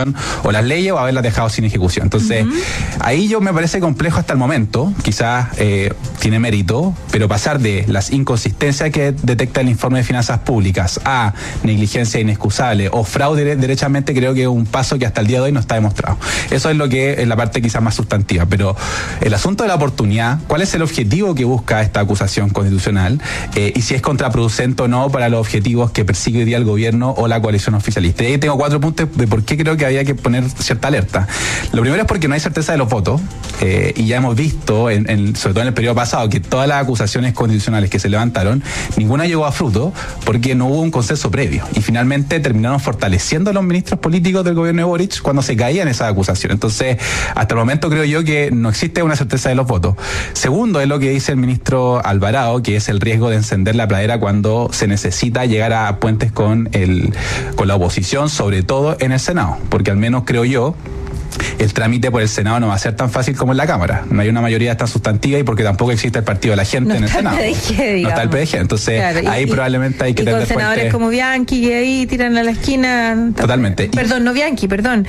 Constitución o las leyes o haberlas dejado sin ejecución. Entonces, ahí yo me parece complejo hasta el momento, quizás tiene mérito, pero pasar de las inconsistencias que detecta el informe de finanzas públicas a negligencia inexcusable o fraude derechamente, creo que es un paso que hasta el día de hoy no está demostrado. Eso es lo que es la parte quizás más sustantiva, pero el asunto de la oportunidad, ¿cuál es el objetivo que busca esta acusación constitucional? Y si es contraproducente o no para los objetivos que persigue hoy día el gobierno o la coalición oficialista. Y ahí tengo 4 puntos de por qué creo que había que poner cierta alerta. Lo primero es porque no hay certeza de los votos, y ya hemos visto, sobre todo en el periodo pasado, que todas las acusaciones constitucionales que se levantaron, ninguna llegó a fruto porque no hubo un consenso previo. Y finalmente terminaron fortaleciendo a los ministros políticos del gobierno de Boric cuando se caían esas acusaciones. Entonces, hasta el momento creo yo que no existe una certeza de los votos. Segundo, es lo que dice el ministro Alvarado, que es el riesgo de encender la pradera cuando se necesita llegar a puentes con la oposición, sobre todo en el Senado, porque al menos creo yo el trámite por el Senado no va a ser tan fácil como en la Cámara. No hay una mayoría tan sustantiva y porque tampoco existe el Partido de la Gente en el Senado. No está el PDG. Entonces, claro, ahí probablemente hay que tener con senadores como Bianchi que ahí tiran a la esquina. Totalmente. Perdón, no Bianchi, perdón.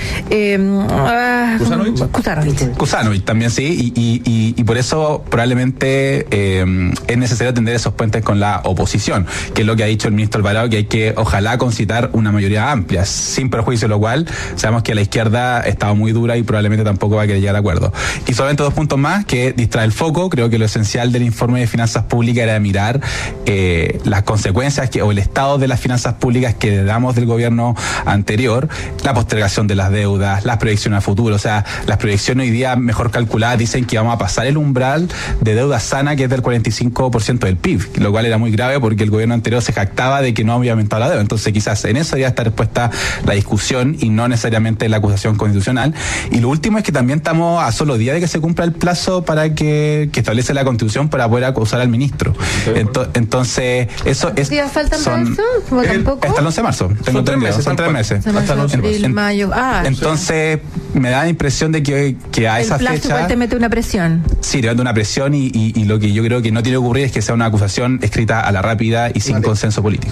Kuzanovich también, sí. Y por eso probablemente es necesario tender esos puentes con la oposición, que es lo que ha dicho el ministro Alvarado, que hay que, ojalá, concitar una mayoría amplia, sin perjuicio de lo cual sabemos que la izquierda ha estado muy dura y probablemente tampoco va a querer llegar a acuerdo. Y solamente 2 puntos más que distrae el foco. Creo que lo esencial del informe de finanzas públicas era mirar las consecuencias o el estado de las finanzas públicas que heredamos del gobierno anterior, la postergación de las deudas, las proyecciones a futuro. O sea, las proyecciones hoy día mejor calculadas dicen que vamos a pasar el umbral de deuda sana, que es del 45% del PIB, lo cual era muy grave porque el gobierno anterior se jactaba de que no había aumentado la deuda. Entonces quizás en eso debería estar puesta la discusión y no necesariamente la acusación constitucional. Y lo último es que también estamos a solo día de que se cumpla el plazo para que establece la Constitución para poder acusar al ministro. Entonces, eso es... ¿Días faltan para eso? ¿O tampoco? Hasta el 11 de marzo. Tengo 3 meses. Son 3 meses. Hasta el 11 de marzo. Mayo. Entonces, me da la impresión de que a esa fecha... El plazo igual te mete una presión. Sí, te mete una presión y lo que yo creo que no tiene que ocurrir es que sea una acusación escrita a la rápida y sin consenso político.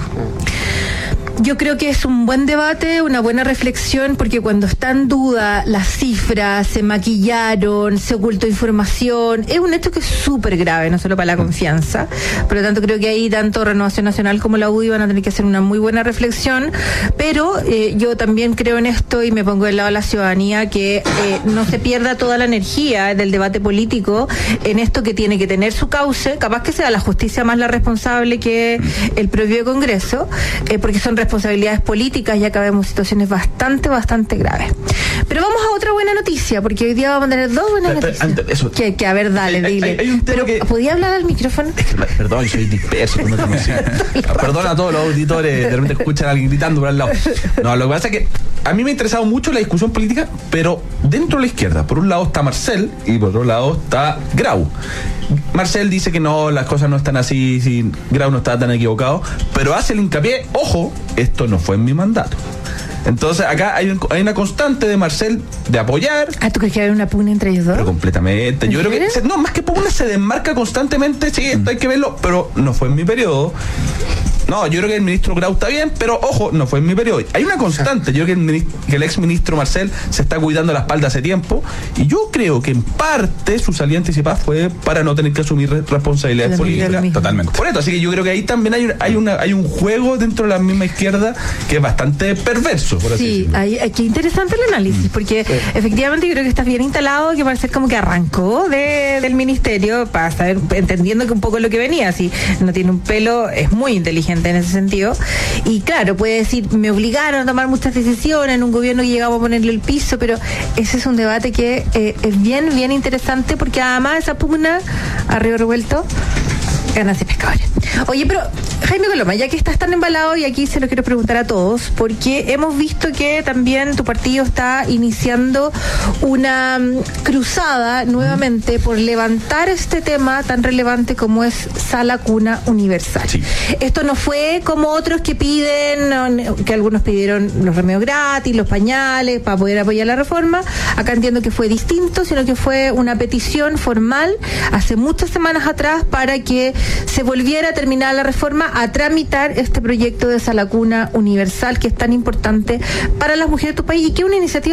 Yo creo que es un buen debate, una buena reflexión, porque cuando está en duda las cifras, se maquillaron, se ocultó información, es un hecho que es súper grave, no solo para la confianza. Por lo tanto, creo que ahí tanto Renovación Nacional como la UDI van a tener que hacer una muy buena reflexión, pero yo también creo en esto y me pongo del lado de la ciudadanía, que no se pierda toda la energía del debate político en esto que tiene que tener su cauce, capaz que sea la justicia más la responsable que el propio Congreso, porque son responsabilidades políticas, ya que vemos situaciones bastante graves. Pero vamos a otra buena noticia, porque hoy día vamos a tener 2 buenas noticias. Que a ver, dale, dile. Hay un tema. Pero ¿podía hablar al micrófono? Es que, perdón, soy disperso. Perdón a todos los auditores, de repente escuchan a alguien gritando por al lado. No, lo que pasa es que a mí me ha interesado mucho la discusión política, pero dentro de la izquierda. Por un lado está Marcel y por otro lado está Grau. Marcel dice que no, las cosas no están así, si Grau no está tan equivocado, pero hace el hincapié, ojo, esto no fue en mi mandato. Entonces acá hay una constante de Marcel de apoyar. ¿Tú crees que hay una pugna entre ellos dos? Pero completamente. Yo creo que más que pugna se desmarca constantemente. Sí, esto hay que verlo, pero no fue en mi periodo. No, yo creo que el ministro Grau está bien, pero ojo, no fue en mi periodo. Hay una constante. Yo creo que el ex ministro Marcel se está cuidando la espalda hace tiempo, y yo creo que en parte su salida anticipada fue para no tener que asumir responsabilidades políticas. Totalmente. Por eso, así que yo creo que ahí también hay un juego dentro de la misma izquierda que es bastante perverso, por así decirlo. Sí, qué interesante el análisis, porque efectivamente yo creo que está bien instalado, que Marcel como que arrancó del ministerio para saber, entendiendo que un poco lo que venía, si no tiene un pelo, es muy inteligente en ese sentido, y claro, puede decir, me obligaron a tomar muchas decisiones en un gobierno que llegamos a ponerle el piso, pero ese es un debate que es bien interesante, porque además esa pugna a río revuelto ganas de pescadores. Oye, pero Jaime Coloma, ya que estás tan embalado, y aquí se lo quiero preguntar a todos, porque hemos visto que también tu partido está iniciando una cruzada nuevamente por levantar este tema tan relevante como es Sala Cuna Universal. Sí. Esto no fue como otros que piden, que algunos pidieron los remedios gratis, los pañales, para poder apoyar la reforma. Acá entiendo que fue distinto, sino que fue una petición formal hace muchas semanas atrás para que se volviera a terminar la reforma, a tramitar este proyecto de Sala Cuna Universal, que es tan importante para las mujeres de tu país y que es una iniciativa